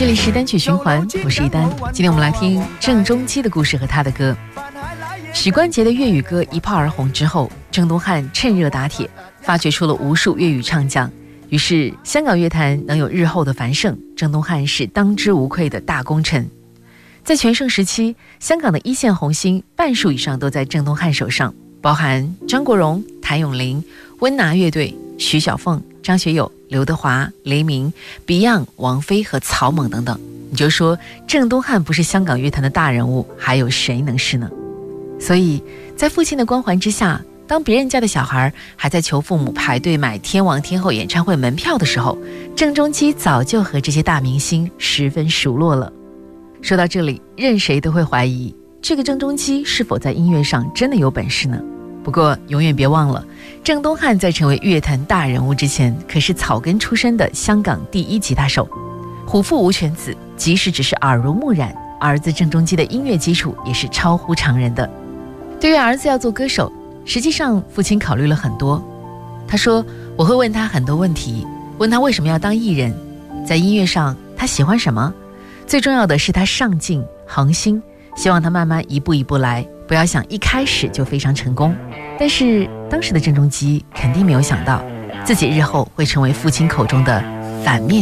这里是单曲循环，我是一丹。今天我们来听郑中基的故事和他的歌。许冠杰的粤语歌一炮而红之后，郑东汉趁热打铁，发掘出了无数粤语唱将，于是香港乐坛能有日后的繁盛，郑东汉是当之无愧的大功臣。在全盛时期，香港的一线红星半数以上都在郑东汉手上，包含张国荣、谭咏麟、温拿乐队、徐小凤、张学友、刘德华、雷鸣、Beyond、王菲和草蜢等等。你就说郑东汉不是香港乐坛的大人物，还有谁能是呢？所以在父亲的光环之下，当别人家的小孩还在求父母排队买天王天后演唱会门票的时候，郑中基早就和这些大明星十分熟络了。说到这里，任谁都会怀疑这个郑中基是否在音乐上真的有本事呢？不过永远别忘了，郑东汉在成为乐坛大人物之前，可是草根出身的香港第一吉他手。虎父无犬子，即使只是耳濡目染，儿子郑中基的音乐基础也是超乎常人的。对于儿子要做歌手，实际上父亲考虑了很多。他说，我会问他很多问题，问他为什么要当艺人，在音乐上他喜欢什么，最重要的是他上进恒心，希望他慢慢一步一步来，不要想一开始就非常成功。但是当时的郑中基肯定没有想到，自己日后会成为父亲口中的反面